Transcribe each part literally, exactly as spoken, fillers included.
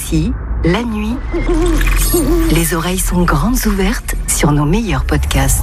Ici, la nuit, les oreilles sont grandes ouvertes sur nos meilleurs podcasts.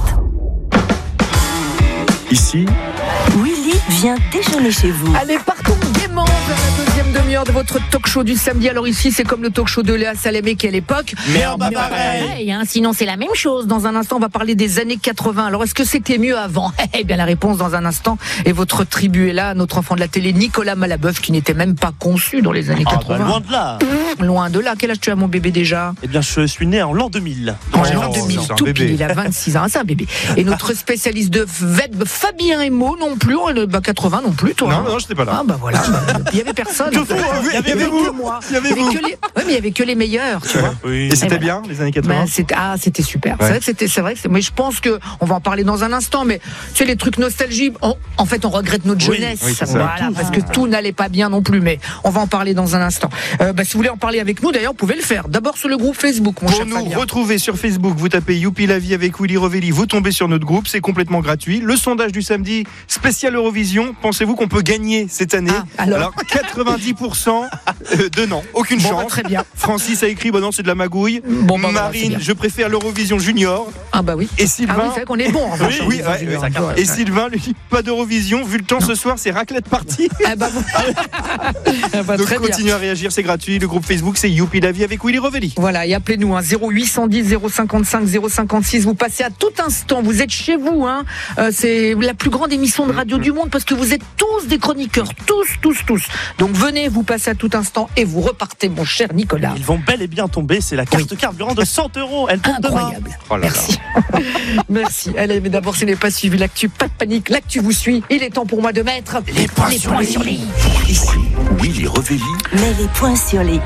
Ici, Willy vient déjeuner chez vous. Allez, partons gaiement vers la deuxième demi-heure de votre talk show du samedi. Alors ici, c'est comme le talk show de Léa Salamé qui est à l'époque. mais en bas pareil. Pareil, hein, sinon c'est la même chose. Dans un instant, on va parler des années quatre-vingts. Alors, est-ce que c'était mieux avant ? Eh bien, la réponse dans un instant. Et votre tribu est là, notre enfant de la télé, Nicolas Malabeuf, qui n'était même pas conçu dans les années Ah, quatre-vingts. bah, loin de là. Mmh, loin de là. Quel âge tu as, mon bébé, déjà ? Eh bien, je suis né en l'an deux mille. En Oh, l'an deux mille, c'est un tout bébé. pile, il a vingt-six ans, c'est un bébé. Et notre spécialiste de web, Fabien Emo, non plus, on est- bah, quatre-vingts non plus, toi. Non, hein. non, j'étais pas là. Ah bah voilà, bah, il y avait personne. Que fou, hein. Il y avait, Il y avait que vous. moi. Il y avait Il y avait vous. que les... Ouais, mais il y avait que les meilleurs, tu vois. Oui. Et c'était Et bien, les années quatre-vingts. Ben, c'était, ah, c'était super. C'est Ouais. vrai que c'était, c'est vrai que c'est, mais je pense que on va en parler dans un instant. Mais tu sais, les trucs nostalgie, on- en fait, on regrette notre Oui, jeunesse. oui, c'est ça. Voilà, parce que tout n'allait pas bien non plus. Mais on va en parler dans un instant. Euh, bah, si vous voulez en parler avec nous, d'ailleurs, vous pouvez le faire. D'abord sur le groupe Facebook, mon Pour cher nous Fabien. retrouver sur Facebook, vous tapez Youpi la vie avec Willy Revelli, vous tombez sur notre groupe, c'est complètement gratuit. Le sondage du samedi, spécial Eurovision, pensez-vous qu'on peut gagner cette année ? Ah, alors quatre-vingt-dix pour cent de non, aucune Bon, chance. bah, très bien. Francis a écrit, bah non, c'est de la magouille. Bon, bah, voilà, c'est Marine, bien. je préfère l'Eurovision Junior. Ah bah oui. Et Ah Sylvain, oui, c'est vrai qu'on est bon. En Oui, fait, oui, en ouais, junior. ouais, ça Ouais, et ouais. Sylvain, lui, pas d'Eurovision, vu le temps ce soir, c'est raclette partie. Ah bah, vous- Ah bah, Donc très bien. continuez à réagir, c'est gratuit. Le groupe Facebook, c'est Youpi la vie avec Willy Revelli. Voilà, et appelez-nous hein, zéro huit cent dix zéro cinquante-cinq zéro cinquante-six. Vous passez à tout instant. Vous êtes chez vous. Hein. Euh, c'est la plus grande émission de radio du monde parce que vous êtes tous des chroniqueurs. Tous, tous, tous. Donc venez, vous passez à tout instant et vous repartez, mon cher Nicolas. Ils vont bel et bien tomber. C'est la carte carburant de cent euros. Elle tombe demain. Incroyable. Oh là là. Merci. Merci. Allez, mais d'abord, si vous n'avez pas suivi l'actu, pas de panique. L'actu vous suit. Il est temps pour moi de mettre Les points sur les sur les i. Ici, Willy Revelli, Mets les points sur les